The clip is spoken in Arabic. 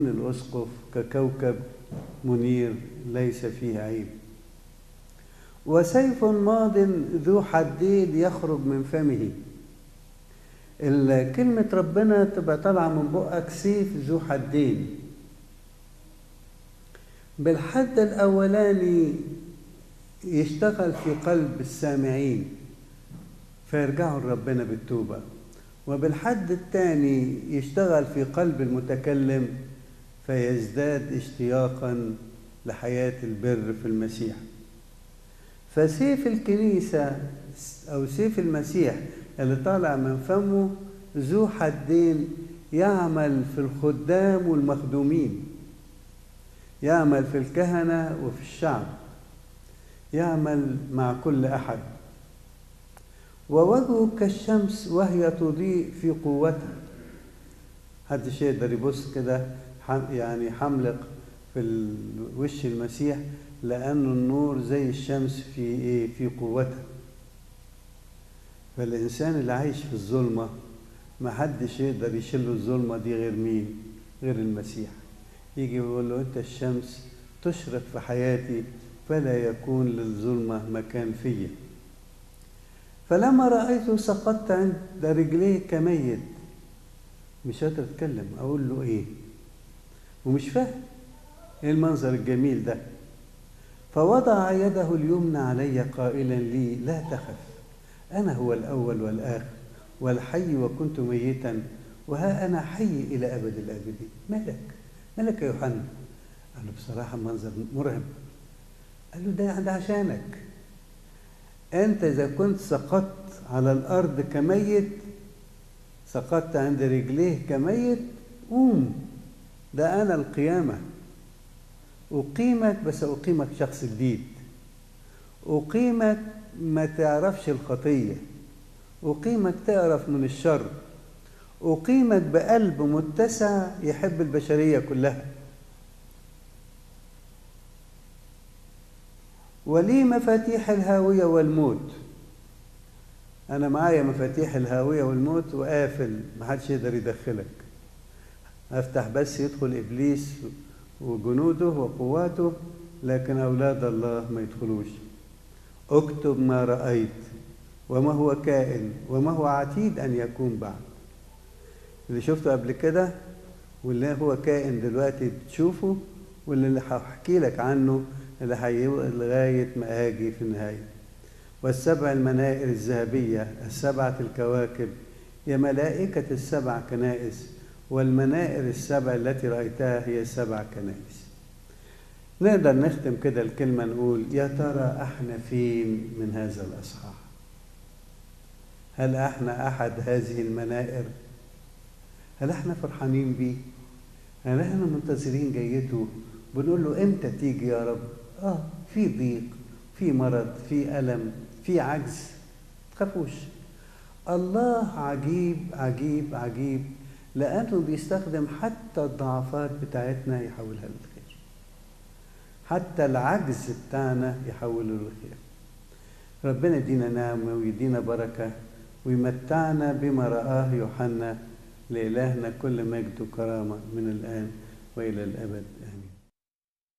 الأسقف ككوكب منير ليس فيه عيب، وسيف ماض ذو حدين يخرج من فمه. كلمة ربنا تبقى طالعة من بقك سيف ذو حدين. بالحد الأولاني يشتغل في قلب السامعين فيرجعوا لربنا بالتوبة، وبالحد الثاني يشتغل في قلب المتكلم فيزداد اشتياقا لحياة البر في المسيح. فسيف الكنيسة أو سيف المسيح اللي طالع من فمه ذو حدين، يعمل في الخدام والمخدومين، يعمل في الكهنة وفي الشعب، يعمل مع كل أحد. ووجهه كالشمس وهي تضيء في قوتها. محدش يقدر يبص كده يعني حملق في وش المسيح، لأنه النور زي الشمس في قوتها. فالإنسان اللي عايش في الظلمة ما حدش يقدر يشيل الظلمة دي غير مين؟ غير المسيح. يجي يقول له أنت الشمس تشرق في حياتي فلا يكون للظلمة مكان فيا. فلما رأيته سقطت عند رجليه كميت. مش قادر أتكلم أقول له إيه، ومش فاهم إيه المنظر الجميل ده. فوضع يده اليمنى علي قائلا لي لا تخف، أنا هو الأول والآخر والحي، وكنت ميتا وها أنا حي إلى أبد الآبدين. مالك يا يوحنا؟ قال له بصراحة منظر مرعب. قال له ده عشانك أنت، إذا كنت سقطت على الأرض كميت، سقطت عند رجليه كميت، قوم، ده أنا القيامة. أقيمك، بس أقيمك شخص جديد، أقيمك ما تعرفش الخطية، أقيمك تعرف من الشر، أقيمك بقلب متسع يحب البشرية كلها. ولي مفاتيح الهاوية والموت. أنا معايا مفاتيح الهاوية والموت وقافل، محدش يقدر يدخلك. أفتح بس يدخل إبليس وجنوده وقواته، لكن أولاد الله ما يدخلوش. اكتب ما رأيت وما هو كائن وما هو عتيد أن يكون بعد. اللي شفته قبل كده واللي هو كائن دلوقتي تشوفه، واللي هحكي لك عنه اللي لغاية ما أجي في النهاية. والسبع المنائر الذهبية، السبعة الكواكب، هي ملائكة السبع كنائس، والمنائر السبع التي رأيتها هي السبع كنائس. نقدر نختم كده الكلمة نقول يا ترى احنا فين من هذا الأصحاح؟ هل احنا أحد هذه المنائر؟ هل احنا فرحانين بيه؟ هل احنا منتظرين جيته بنقول له امتى تيجي يا رب؟ في ضيق، في مرض، في ألم، في عجز، تخافوش. الله عجيب عجيب عجيب، لأنه بيستخدم حتى الضعفات بتاعتنا يحولها للخير، حتى العجز بتاعنا يحوله للخير. ربنا يدينا نعمة ويدينا بركة ويمتعنا بما رآه يوحنا. لإلهنا كل مجد وكرامة من الآن وإلى الأبد.